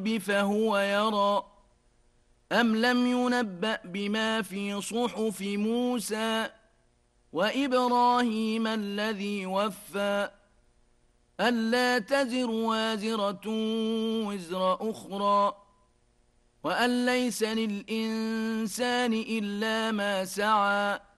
فهو يرى أم لم ينبأ بما في صحف موسى وإبراهيم الذي وفى ألا تزر وازرة وزر أخرى وأن ليس للإنسان إلا ما سعى